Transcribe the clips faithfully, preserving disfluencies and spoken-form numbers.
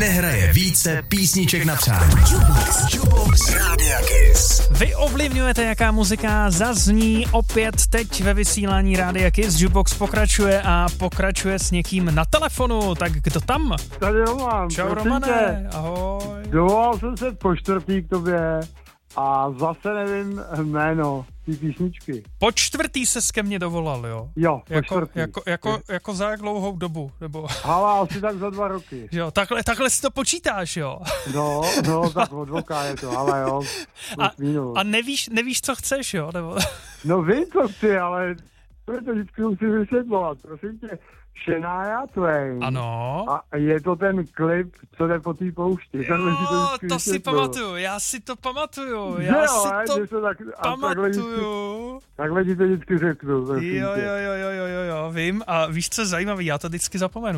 nehraje více písniček na přání. Jukebox, Jukebox Rádia Kiss. Vy ovlivňujete, jaká muzika zazní opět teď ve vysílání Rádia Kiss. Jukebox pokračuje a pokračuje s někým na telefonu. Tak kdo tam? Tady Roman. Čau Romane, ahoj. Dovolal jsem se po čtvrtý k tobě a zase nevím jméno té písničky. Po čtvrtý se ke mně dovolal, jo? Jo, po jako, čtvrtý. Jako, jako, jako za jak dlouhou dobu? Nebo... Ale asi tak za dva roky. Jo, takhle, takhle si to počítáš, jo? No, no, tak od voka je to, ale jo. A, a nevíš, nevíš, co chceš, jo? Nebo... No vím, co chci, ale to je to vždycky musím vysvětlovat. Prosím tě, Shania Twain. Ano. A je to ten klip, co jde po té poušti. Jo, to, to si pamatuju, já si to pamatuju, já jo, si ne, to to tak, pamatuju. Takhle ti to vždycky řeknu. Jo, jo, jo, jo, jo, jo, jo, vím a víš, co je zajímavý, já to vždycky zapomenu.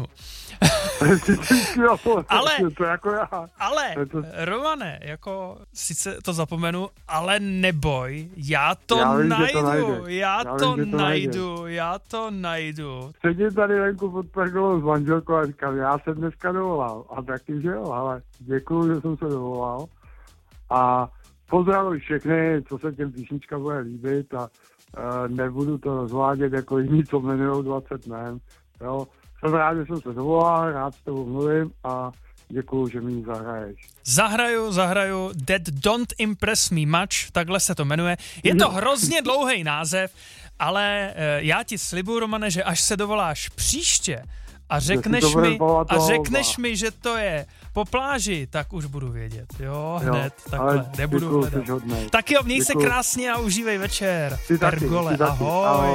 ale, to jako já. ale, to... Romane, jako, sice to zapomenu, ale neboj, já to já vím, najdu, to já, já to vím, to najdu, najde. já to najdu. Sedím tady venku pod pergolou s manželkou a říkám, já jsem dneska dovolal. A taky, že jo, ale děkuju, že jsem se dovolal. A pozdravuji všechny, co se těm písnička bude líbit a uh, nebudu to rozvádět jako jiní, co jmenujou dvacet men. Jo. Jsem rád, že jsem se dovolal, rád s tebou mluvím a děkuju, že mi ji zahraješ. Zahraju, zahraju That Don't Impress Me Much, takhle se to jmenuje. Je to hrozně dlouhý název, ale uh, já ti slibuju, Romane, že až se dovoláš příště a řekneš mi, a řekneš mi, že to je po pláži, tak už budu vědět, jo, hned, jo, takhle, nebudu hledat. Tak jo, měj děkuju. Se krásně a užívej večer. Ty Pergole, taky, ty taky. ahoj. ahoj.